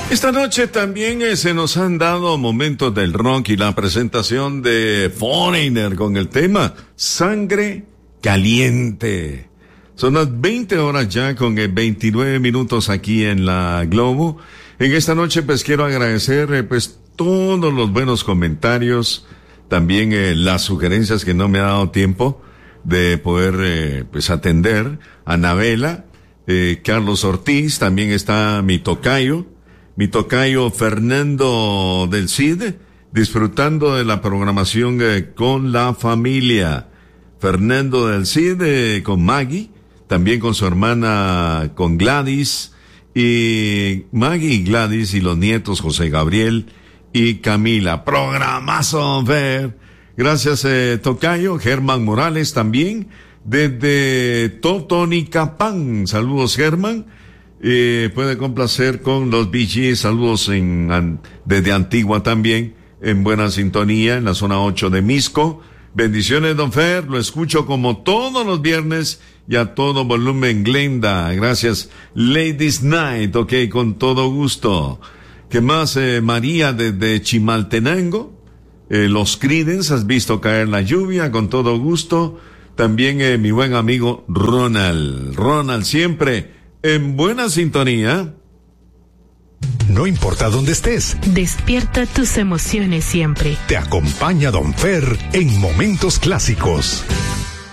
Esta noche también se nos han dado momentos del rock y la presentación de Foreigner con el tema Sangre Caliente. Son las 20 horas ya con 29 minutos aquí en la Globo. En esta noche pues quiero agradecer pues todos los buenos comentarios, también las sugerencias que no me ha dado tiempo de poder pues atender. Anabela, Carlos Ortiz, también está mi tocayo Fernando del Cid, disfrutando de la programación con la familia. Fernando del Cid con Maggie, también con su hermana, con Gladys, y Maggie y Gladys y los nietos José Gabriel y Camila. Programazo, ver. Gracias, tocayo. Germán Morales también, desde Totonicapán. Saludos, Germán. Puede complacer con los Bee Gees. Saludos desde Antigua también, en buena sintonía, en la zona 8 de Misco. Bendiciones, don Fer, lo escucho como todos los viernes y a todo volumen, Glenda. Gracias, Ladies Night, ok, con todo gusto. ¿Qué más? María desde Chimaltenango. Los Creedence, has visto caer la lluvia, con todo gusto. También mi buen amigo Ronald siempre en buena sintonía. No importa dónde estés. Despierta tus emociones siempre. Te acompaña Don Fer en Momentos Clásicos.